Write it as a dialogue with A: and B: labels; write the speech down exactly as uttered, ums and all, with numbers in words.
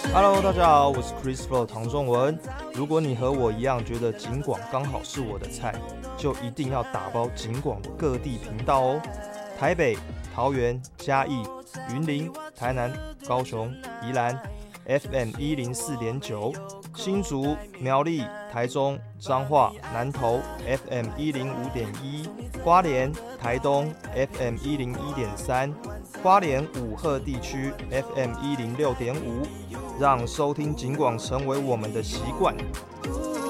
A: Hello， 大家好，我是 Chris Flow 唐仲文。如果你和我一样觉得警广刚好是我的菜，就一定要打包警广各地频道哦。台北、桃园、嘉义、云林、台南、高雄、宜兰 F M 一零四点九，新竹、苗栗、台中、彰化、南投 F M 一零五点一，花莲、台东 F M 一零一点三，花莲武鹤地区 F M 一零六点五。让收听警广成为我们的习惯，